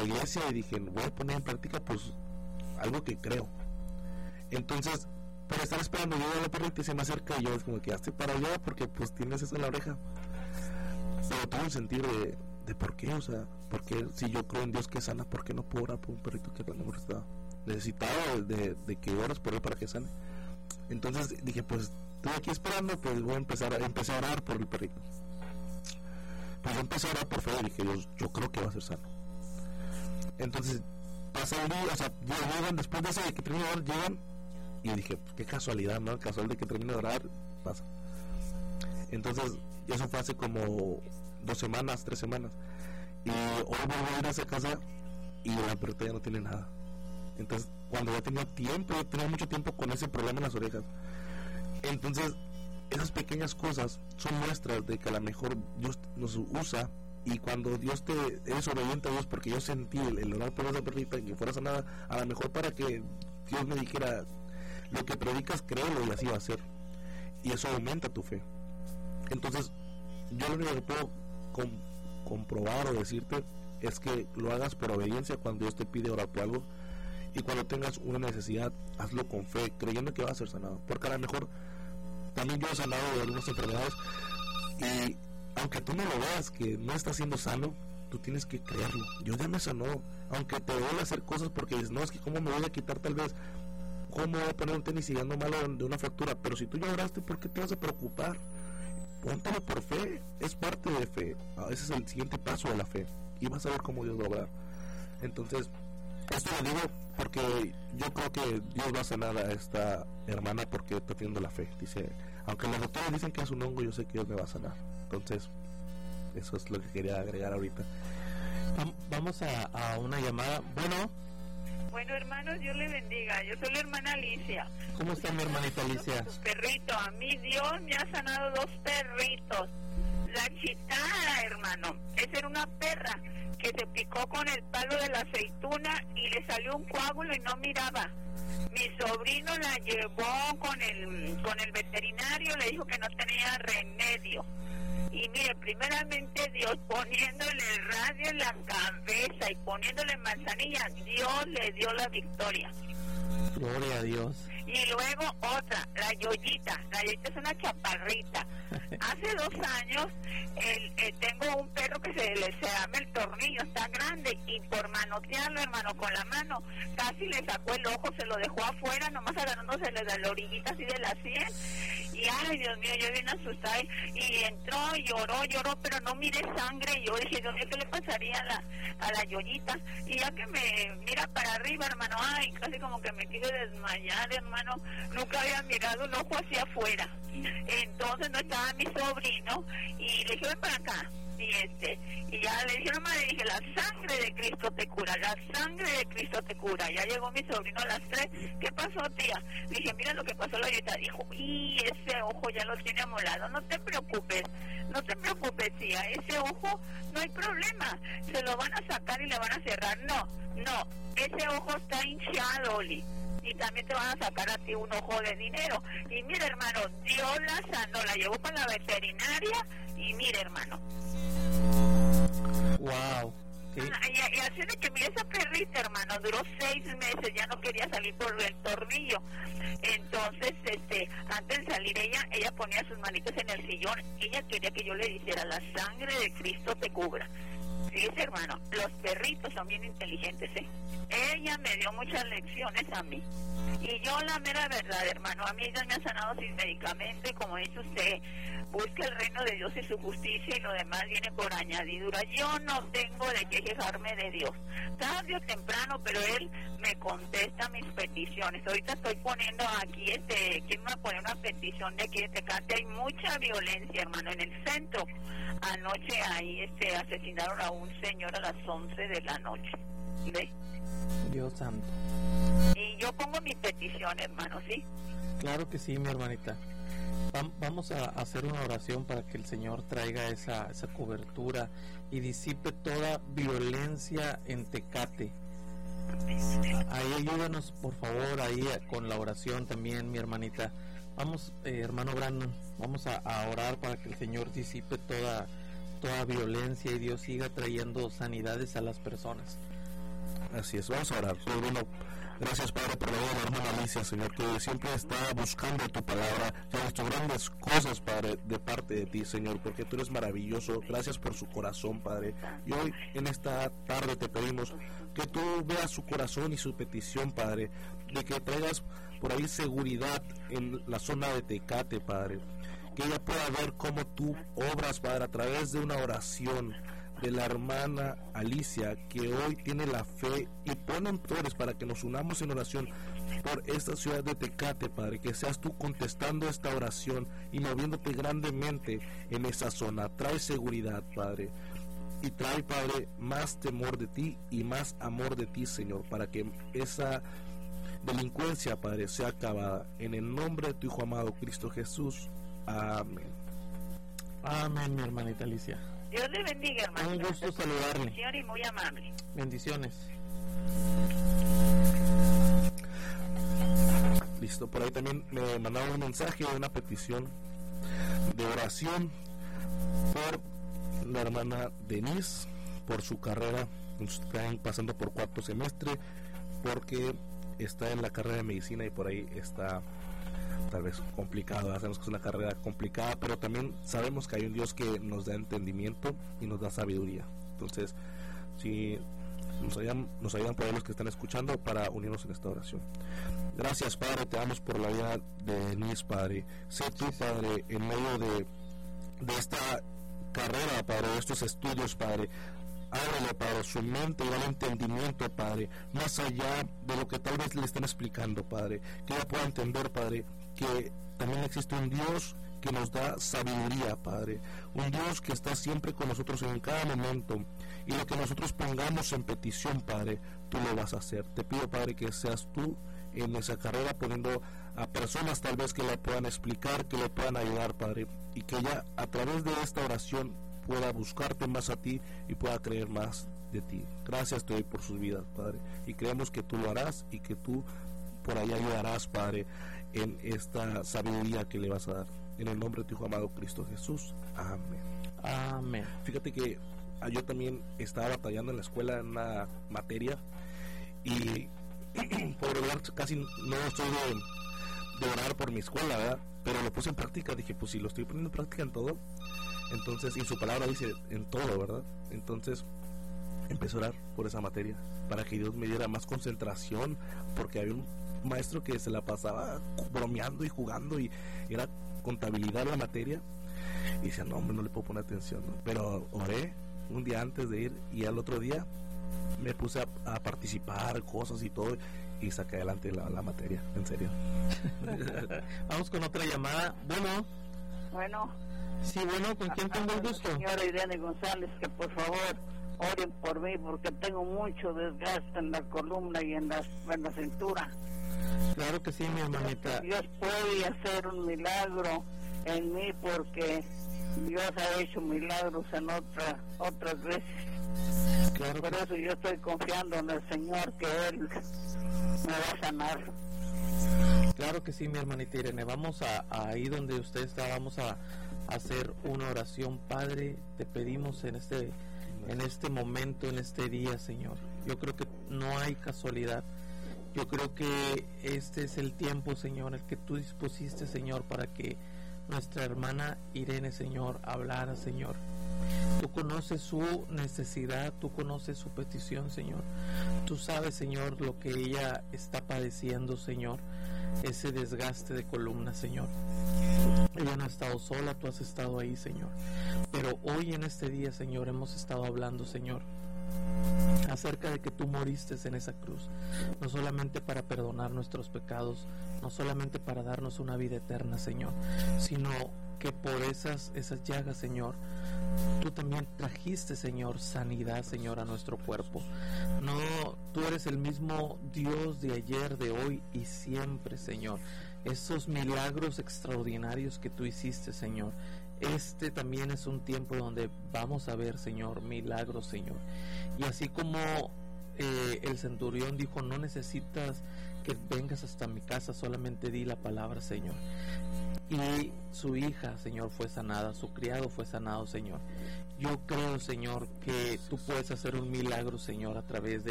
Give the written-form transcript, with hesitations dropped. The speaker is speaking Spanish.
iglesia y dije, voy a poner en práctica pues algo que creo. Entonces, por estar esperando, yo a la perrita y se me acerca y yo es como que hazte para allá porque pues tienes eso en la oreja. Pero tuvo un sentido de por qué, o sea, porque si yo creo en Dios que sana, ¿por qué no puedo orar por un perrito que a lo mejor está necesitado de que ores por él para que sane? Entonces dije, pues estoy aquí esperando, pues voy a empezar a orar por el perrito. Pues yo empecé a orar por fe y dije, yo creo que va a ser sano. Entonces pasa el día, o sea, llegan después de eso, de que termino de orar, llegan y dije, pues, qué casualidad, ¿no? Casual de que termine de orar, pasa. Entonces eso fue hace como 2 semanas, 3 semanas, y hoy vuelvo a ir a esa casa y la perrita ya no tiene nada. Entonces cuando ya tenía mucho tiempo con ese problema en las orejas. Entonces esas pequeñas cosas son muestras de que a lo mejor Dios nos usa, y cuando Dios eres obediente a Dios, porque yo sentí el orar por esa perrita que fuera sanada, a lo mejor para que Dios me dijera, lo que predicas créelo y así va a ser, y eso aumenta tu fe. Entonces yo lo único que puedo comprobar o decirte es que lo hagas por obediencia cuando Dios te pide orar por algo, y cuando tengas una necesidad, hazlo con fe, creyendo que va a ser sanado, porque a lo mejor también yo he sanado de algunas enfermedades, y aunque tú no lo veas que no estás siendo sano, tú tienes que creerlo. Yo ya me sanó, aunque te duele hacer cosas porque dices, no, es que cómo me voy a quitar, tal vez cómo voy a poner un tenis y ando malo de una fractura, pero si tú ya oraste, ¿por qué te vas a preocupar? Póntalo por fe, es parte de fe, ese es el siguiente paso de la fe, y vas a ver cómo Dios va a obrar. Entonces esto lo digo porque yo creo que Dios va a sanar a esta hermana porque está teniendo la fe. Dice, aunque los doctores dicen que es un hongo, yo sé que Dios me va a sanar. Entonces eso es lo que quería agregar ahorita. Vamos a una llamada. Bueno, hermanos, Dios le bendiga. Yo soy la hermana Alicia. ¿Cómo está mi hermanita Alicia? Perrito, a mí Dios me ha sanado 2 perritos. La Chitara, hermano, esa era una perra que se picó con el palo de la aceituna y le salió un coágulo y no miraba. Mi sobrino la llevó con el veterinario, le dijo que no tenía remedio. Y mire, primeramente Dios poniéndole el radio en la cabeza y poniéndole manzanilla, Dios le dio la victoria. Gloria a Dios. Y luego otra, la Yoyita es una chaparrita. Hace 2 años tengo un perro que se le dame el tornillo, está grande, y por manotearlo, hermano, con la mano, casi le sacó el ojo, se lo dejó afuera, nomás agarrándose de la orillita así de la sien. Y ay, Dios mío, yo bien asustada, y entró y lloró, pero no miré sangre. Y yo dije, Dios mío, ¿qué le pasaría a la Yoyita? Y ya que me mira para arriba, hermano, ay, casi como que me quiero desmayar, hermano. Nunca había mirado un ojo hacia afuera. Entonces no estaba mi sobrino y le dije, ven para acá. Y ya le dije, mamá, le dije, la sangre de Cristo te cura, la sangre de Cristo te cura. Ya llegó mi sobrino a las 3. ¿Qué pasó, tía? Le dije, mira lo que pasó la Yoyita. Dijo, y ese ojo ya lo tiene amolado. No te preocupes, tía, ese ojo no hay problema. Se lo van a sacar y le van a cerrar. No, ese ojo está hinchado, Oli. Y también te van a sacar a ti un ojo de dinero. Y mira, hermano, Dios la sanó, la llevó con la veterinaria. Y mira, hermano. Wow. ¿Sí? Y así de que mira, esa perrita, hermano, duró 6 meses, ya no quería salir por el tornillo. Entonces, antes de salir ella ponía sus manitas en el sillón. Ella quería que yo le dijera, la sangre de Cristo te cubra. Fíjese, hermano, los perritos son bien inteligentes, ¿eh? Ella me dio muchas lecciones a mí. Y yo, la mera verdad, hermano, a mí Dios me ha sanado sin medicamento, y como dice usted, busque el reino de Dios y su justicia, y lo demás viene por añadidura. Yo no tengo de qué quejarme de Dios. Tarde o temprano, pero Él me contesta mis peticiones. Ahorita estoy poniendo aquí, quiero poner una petición de aquí de Tecate. Hay mucha violencia, hermano, en el centro. Anoche ahí asesinaron a un señor a las 11 de la noche. ¿Ve? Dios santo. Y yo pongo mi petición, hermano, ¿sí? Claro que sí, mi hermanita. Vamos a hacer una oración para que el Señor traiga esa cobertura y disipe toda violencia en Tecate. Ahí ayúdanos, por favor, ahí con la oración también, mi hermanita. Vamos, hermano Brandon, vamos a orar para que el Señor disipe toda violencia y Dios siga trayendo sanidades a las personas. Así es, vamos a orar. Bruno, gracias, Padre, por la vida de la hermana Alicia, Señor, que siempre está buscando tu palabra y ha visto grandes cosas, Padre, de parte de ti, Señor, porque tú eres maravilloso. Gracias por su corazón, Padre. Y hoy, en esta tarde, te pedimos que tú veas su corazón y su petición, Padre, de que traigas por ahí seguridad en la zona de Tecate, Padre. Que ella pueda ver cómo tú obras, Padre, a través de una oración de la hermana Alicia, que hoy tiene la fe y pone en flores para que nos unamos en oración por esta ciudad de Tecate, Padre, que seas tú contestando esta oración y moviéndote grandemente en esa zona. Trae seguridad, Padre, y trae, Padre, más temor de ti y más amor de ti, Señor, para que esa delincuencia, Padre, sea acabada. En el nombre de tu Hijo amado, Cristo Jesús. Amén. Amén, mi hermanita Alicia. Dios le bendiga, hermano. Un gusto saludarle. Señor, y muy amable. Bendiciones. Listo, por ahí también me mandaron un mensaje, una petición de oración por la hermana Denise, por su carrera. Están pasando por 4º semestre porque está en la carrera de medicina y por ahí está tal vez complicado. Sabemos que es una carrera complicada, pero también sabemos que hay un Dios que nos da entendimiento y nos da sabiduría. Entonces, si nos ayudan por ahí los que están escuchando para unirnos en esta oración. Gracias, Padre, te damos por la vida de Denise, Padre. Sé tú, Padre, en medio de esta carrera, Padre, de estos estudios, Padre. Ábrele, Padre, su mente y dale entendimiento, Padre, más allá de lo que tal vez le estén explicando, Padre, que ella pueda entender, Padre, que también existe un Dios que nos da sabiduría, Padre, un Dios que está siempre con nosotros en cada momento, y lo que nosotros pongamos en petición, Padre, tú lo vas a hacer. Te pido, Padre, que seas tú en esa carrera poniendo a personas tal vez que le puedan explicar, que le puedan ayudar, Padre, y que ella a través de esta oración pueda buscarte más a ti y pueda creer más de ti. Gracias te doy por sus vidas, Padre, y creemos que tú lo harás y que tú por ahí ayudarás, Padre, en esta sabiduría que le vas a dar. En el nombre de tu Hijo amado Cristo Jesús. Amén. Amén. Fíjate que yo también estaba batallando en la escuela en una materia y por hablar casi no estoy de orar por mi escuela, ¿verdad? Pero lo puse en práctica. Dije, pues si lo estoy poniendo en práctica en todo, entonces, y su palabra dice en todo, ¿verdad? Entonces empecé a orar por esa materia para que Dios me diera más concentración, porque había un maestro que se la pasaba bromeando y jugando y era contabilidad la materia y decía, no, hombre, no le puedo poner atención, ¿no? Pero oré un día antes de ir y al otro día me puse a participar cosas y todo y saqué adelante la materia, en serio. Vamos con otra llamada. Bueno. Sí, bueno, ¿con quién tengo el gusto? Señora Irene González, que por favor oren por mí porque tengo mucho desgaste en la columna y en la cintura. Claro que sí, mi hermanita. Dios puede hacer un milagro en mí porque Dios ha hecho milagros en otras veces. Claro. Por eso yo estoy confiando en el Señor que Él me va a sanar. Claro que sí, mi hermanita Irene. Vamos ahí donde usted está, vamos a hacer una oración. Padre, te pedimos en este momento, en este día, Señor. Yo creo que no hay casualidad. Yo creo que este es el tiempo, Señor, el que tú dispusiste, Señor, para que nuestra hermana Irene, Señor, hablara, Señor. Tú conoces su necesidad, tú conoces su petición, Señor. Tú sabes, Señor, lo que ella está padeciendo, Señor. Ese desgaste de columna, Señor. Ella no ha estado sola, tú has estado ahí, Señor. Pero hoy en este día, Señor, hemos estado hablando, Señor, acerca de que tú moriste en esa cruz, no solamente para perdonar nuestros pecados, no solamente para darnos una vida eterna, Señor, sino que por esas llagas, Señor, tú también trajiste, Señor, sanidad, Señor, a nuestro cuerpo. No, tú eres el mismo Dios de ayer, de hoy y siempre, Señor. Esos milagros extraordinarios que tú hiciste, Señor, este también es un tiempo donde vamos a ver, Señor, milagros, Señor. Y así como el centurión dijo, no necesitas que vengas hasta mi casa, solamente di la palabra, Señor. Y su hija, Señor, fue sanada, su criado fue sanado, Señor. Yo creo, Señor, que tú puedes hacer un milagro, Señor, a través de